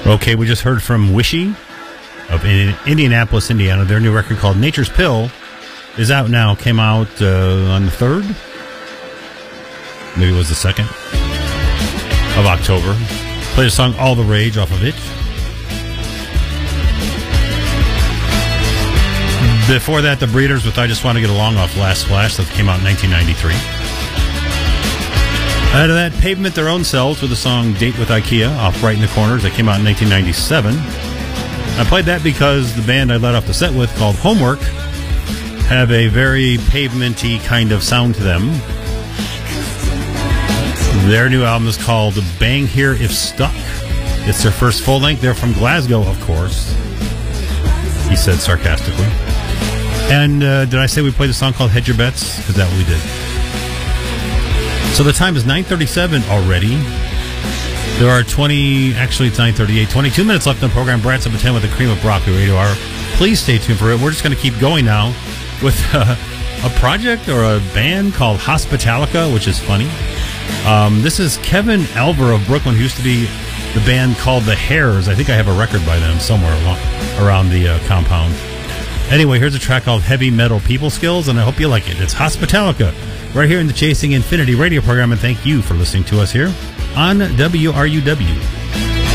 Okay, we just heard from Wishy of Indianapolis, Indiana. Their new record called Nature's Pill is out now. Came out on the 3rd. Maybe it was the 2nd of October. Played a song All the Rage off of it. Before that, The Breeders with I Just Want to Get Along off Last Flash. That came out in 1993. Out of that, Pavement Their Own Selves with the song Date with IKEA off Right in the Corners. That came out in 1997. I played that because the band I led off the set with, called Homework, have a very pavement-y kind of sound to them. Their new album is called Bang Here If Stuck. It's their first full-length. They're from Glasgow, of course, he said sarcastically. And did I say we played a song called Hedge Your Bets? Because that's what we did. So the time is 9:37 already. There are 22 minutes left in the program. Brad's up at 10 with the Cream of Broccoli Radio Hour. Please stay tuned for it. We're just going to keep going now with a project or a band called Hospitalica, which is funny. This is Kevin Elver of Brooklyn, who used to be the band called The Hares. I think I have a record by them somewhere around the compound. Anyway, here's a track called Heavy Metal People Skills, and I hope you like it. It's Hospitalica, right here in the Chasing Infinity radio program, and thank you for listening to us here on WRUW.